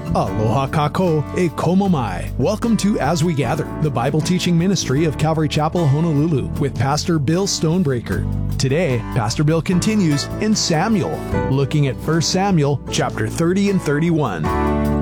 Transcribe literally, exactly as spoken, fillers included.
Aloha kako e komo mai. Welcome to As We Gather, the Bible teaching ministry of Calvary Chapel, Honolulu, with Pastor Bill Stonebreaker. Today, Pastor Bill continues in Samuel, looking at First Samuel chapter thirty and thirty-one.